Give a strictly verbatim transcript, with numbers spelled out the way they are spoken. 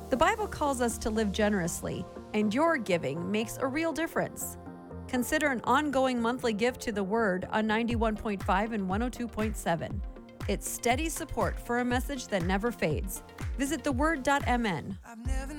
The Bible calls us to live generously, and your giving makes a real difference. Consider an ongoing monthly gift to the Word on ninety-one point five and one oh two point seven. It's steady support for a message that never fades. Visit the word dot m n.